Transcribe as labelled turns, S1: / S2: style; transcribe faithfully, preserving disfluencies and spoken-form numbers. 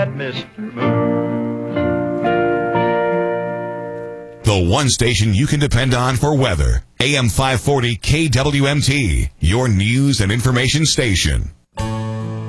S1: Mister Moon.
S2: The one station you can depend on for weather. A M five forty K W M T, your news and information station.